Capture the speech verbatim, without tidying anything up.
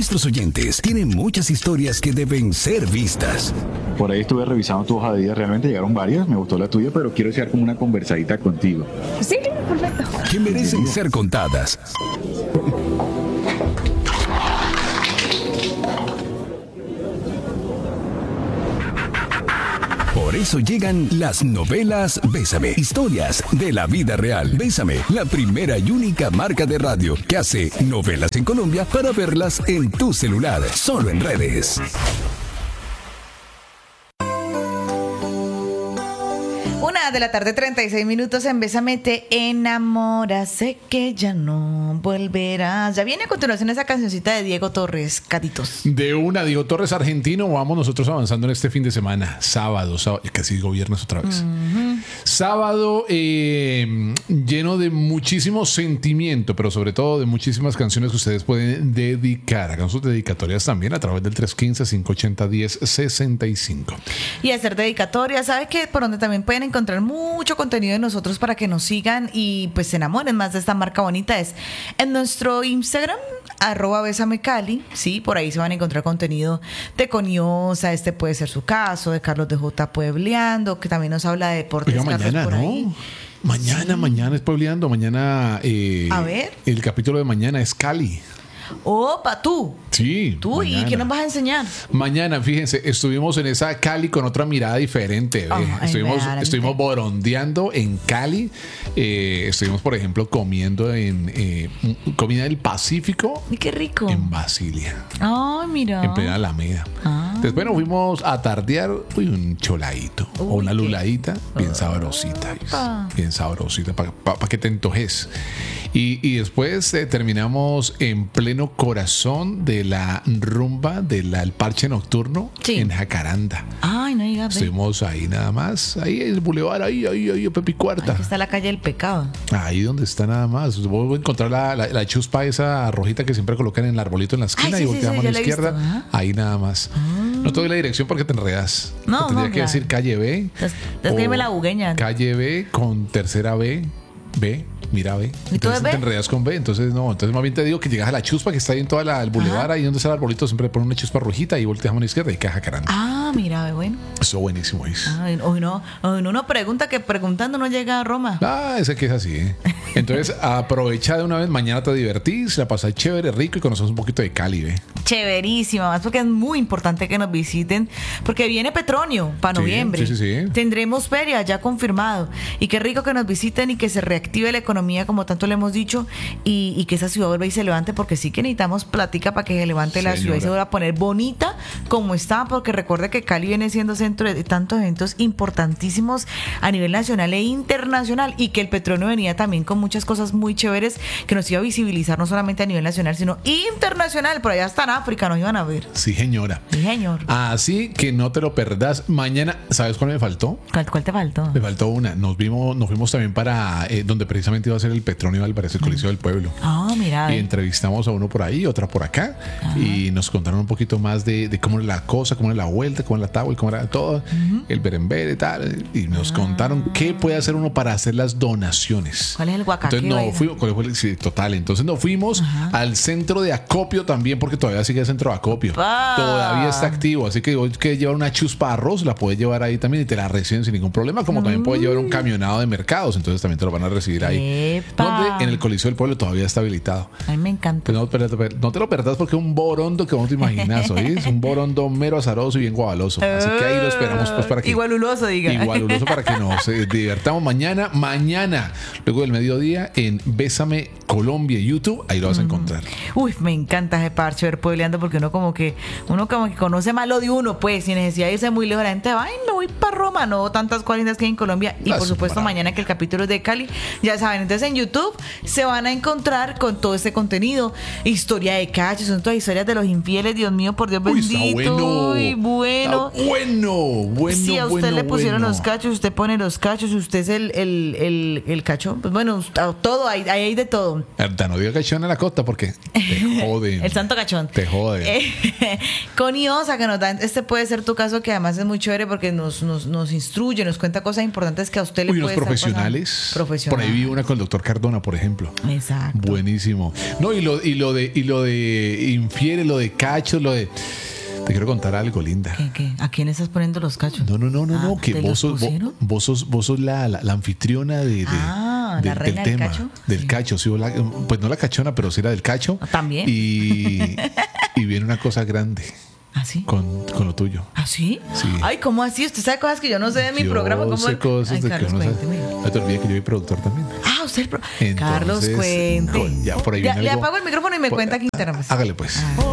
Nuestros oyentes tienen muchas historias que deben ser vistas. Por ahí estuve revisando tu hoja de vida, realmente llegaron varias, me gustó la tuya, pero quiero hacer como una conversadita contigo. Sí, perfecto. Que merecen ser contadas. Por eso llegan las novelas Bésame, historias de la vida real. Bésame, la primera y única marca de radio que hace novelas en Colombia para verlas en tu celular, solo en redes. Una de la tarde, treinta y seis minutos en Bésame te enamora, sé que ya no volverás. Ya viene a continuación esa cancioncita de Diego Torres, Caditos. De una, Diego Torres argentino, vamos nosotros avanzando en este fin de semana. Sábado, sábado casi digo viernes otra vez. Uh-huh. Sábado eh, lleno de muchísimo sentimiento, pero sobre todo de muchísimas canciones que ustedes pueden dedicar. Hagan sus dedicatorias también a través del tres uno cinco, cinco ocho cero, uno cero seis cinco. Y hacer dedicatorias, ¿sabes qué? Por donde también pueden encontrar mucho contenido de nosotros para que nos sigan y pues se enamoren más de esta marca bonita es en nuestro Instagram, arroba Bésame Cali, sí, por ahí se van a encontrar contenido de Coniosa, este puede ser su caso, de Carlos de J. Puebleando, que también nos habla de deportes. Oiga, Carlos, mañana, por ¿no? ahí. Mañana, sí. mañana es Puebleando, mañana eh, a ver. El capítulo de mañana es Cali. Opa, tú. Sí. Tú, mañana. ¿Y qué nos vas a enseñar? Mañana, fíjense, estuvimos en esa Cali con otra mirada diferente. Oh, estuvimos estuvimos borondeando en Cali. Eh, estuvimos, por ejemplo, comiendo en eh, comida del Pacífico. Y qué rico. En Basilia. Ay, mira. En plena Alameda. Ah. Después nos fuimos a tardear uy, un choladito Uy, o una qué... luladita bien oh, sabrosita. Opa. Bien sabrosita para pa, pa que te entojes. Y, y después eh, terminamos en pleno corazón de la rumba del parche nocturno sí. en Jacaranda. Ay, no digas. Estuvimos ahí nada más, ahí en el bulevar, ahí, ahí, ahí, Pepi Cuarta. Ahí está la calle del pecado. Ahí donde está nada más. Voy a encontrar la, la, la chuspa esa rojita que siempre colocan en el arbolito en la esquina. Ay, sí, y volteamos sí, sí, a la izquierda. Visto, ¿eh? Ahí nada más. Mm. No te doy la dirección porque te enredas. No, te tendría no, que claro. decir calle B. Descríbeme la bugueña. Calle B con tercera B. B. Mira, ve. Entonces te enredas con B. Entonces, no. Entonces, más bien te digo que llegas a la chuspa que está ahí en toda la, el bulevar, ahí donde está el arbolito, siempre ponen una chuspa rojita y volteas a la izquierda y caja Jacaranda. Ah, mira, ve, bueno. Eso buenísimo es. Ay, hoy no, hoy no uno pregunta que preguntando no llega a Roma. Ah, ese que es así, ¿eh? Entonces, aprovecha de una vez. Mañana te divertís, la pasás chévere, rico y conoces un poquito de Cali, ¿ve? Chéverísimo, más porque es muy importante que nos visiten, porque viene Petronio para sí, noviembre. Sí, sí, sí. Tendremos feria ya confirmado. Y qué rico que nos visiten y que se reactive la economía, como tanto le hemos dicho, y, y que esa ciudad vuelva y se levante, porque sí que necesitamos plática para que se levante Señora. La ciudad y se vuelva a poner bonita como está, porque recuerde que Cali viene siendo centro de tantos eventos importantísimos a nivel nacional e internacional, y que el Petronio venía también con muchas cosas muy chéveres que nos iba a visibilizar no solamente a nivel nacional, sino internacional. Por allá hasta en África nos iban a ver. Sí, señora. Sí, señor. Así que no te lo perdás. Mañana, ¿sabes cuál me faltó? ¿Cuál, cuál te faltó? Me faltó una. Nos vimos, nos fuimos también para eh, donde precisamente iba a ser el Petronio Álvarez, el Coliseo del Pueblo. Ah, oh, mira. Y entrevistamos a uno por ahí, otra por acá. Ajá. Y nos contaron un poquito más de, de cómo era la cosa, cómo era la vuelta, cómo era la tabla, cómo era todo, uh-huh. el berembere y tal. Y nos ah. contaron qué puede hacer uno para hacer las donaciones. ¿Cuál es el guacaqueo? Entonces, no fuimos, ¿cuál fue el, sí, total. Entonces nos fuimos Ajá. al centro de acopio también, porque todavía sigue el centro de acopio. Ah. Todavía está activo. Así que hoy que llevar una chuspa de arroz, la puedes llevar ahí también y te la reciben sin ningún problema. Como uh. también puedes llevar un camionado de mercados. Entonces también te lo van a recibir ahí. Epa. Donde en el Coliseo del Pueblo todavía está habilitado. A mí me encanta. Pues no, no te lo perdás porque es un borondo que no te imaginas, ¿oís? Un borondo mero azaroso y bien guabaloso. Así que ahí lo esperamos pues para que... Igualuloso, diga. Igualuloso para que nos eh, divertamos mañana. Mañana, luego del mediodía, en Bésame Colombia, YouTube. Ahí lo vas a encontrar. Uy, me encanta ese parche ver puebleando, porque uno como que uno como que conoce más lo de uno, pues, sin necesidad de irse muy lejos. La gente va, ay, me voy para Roma, no tantas cuarentas que hay en Colombia. Y Las por supuesto maravilla. Mañana que el capítulo es de Cali, ya saben. Entonces en YouTube se van a encontrar con todo este contenido, historia de cachos, son todas historias de los infieles, Dios mío, por Dios Uy, bendito. Bueno. Uy, bueno. Bueno, bueno. Si a usted bueno, le pusieron bueno. los cachos, usted pone los cachos, usted es el, el, el, el cacho, pues bueno, todo, hay, hay de todo. Verdad, no diga cachón en la costa porque te joden. El santo cachón. Te jode. Eh, Coniosa, que nos dan, este puede ser tu caso, que además es muy chévere porque nos nos, nos, nos instruye, nos cuenta cosas importantes que a usted le Uy, puede los estar profesionales. pasando. Profesionales. Por ahí vi una con el doctor Cardona, por ejemplo. Exacto. Buenísimo. No, y lo, y lo de, y lo de infiere, lo de cachos, lo de. Te quiero contar algo, linda. ¿Qué, qué? ¿A quién estás poniendo los cachos? No, no, no, no, Ah, no. Que ¿te vos los sos, vos, pusieron? vos sos, vos sos la, la, la anfitriona de, de- Ah, de- ¿la reina del tema. cacho? Del Sí. cacho, sí, vos la- pues no la cachona, pero sí la del cacho. También. Y, y viene una cosa grande ¿Ah, sí? con, con lo tuyo. ¿Ah, sí? Sí. Ay, ¿cómo así? ¿Usted sabe cosas que yo no sé de mi Yo programa? ¿Cómo? sé cosas Ay, de Carlos, que uno sabe. cuénteme. No te olvides que yo soy productor también. Ah, usted el pro- Entonces, Carlos, cuente. con- ya por ahí Ya, viene le algo. apago el micrófono y me Por- cuenta aquí interno. Hágale pues. Ah.